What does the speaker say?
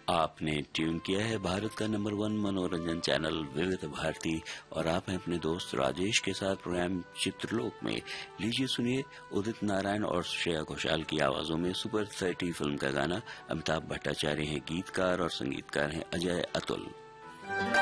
आपने ट्यून किया है भारत का नंबर 1 मनोरंजन चैनल विविध भारती और आप हैं अपने दोस्त राजेश के साथ प्रोग्राम चित्रलोक में। लीजिए सुनिए उदित नारायण और श्रेया घोषाल की आवाजों में सुपर 30 फिल्म का गाना। अमिताभ भट्टाचार्य हैं गीतकार और संगीतकार हैं अजय अतुल।